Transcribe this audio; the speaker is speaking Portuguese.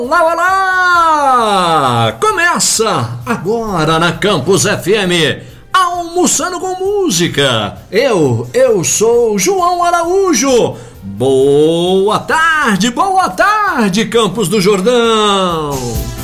Olá, olá! Começa agora na Campus FM, Almoçando com Música. Eu sou João Araújo. Boa tarde, Campos do Jordão.